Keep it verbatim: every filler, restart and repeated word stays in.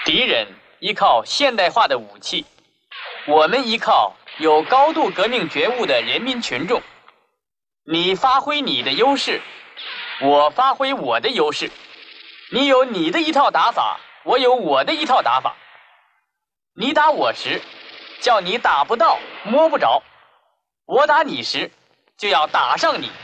敌人依靠现代化的武器，我们依靠有高度革命觉悟的人民群众。你发挥你的优势，我发挥我的优势。你有你的一套打法，我有我的一套打法。你打我时，叫你打不到摸不着；我打你时，就要打上你。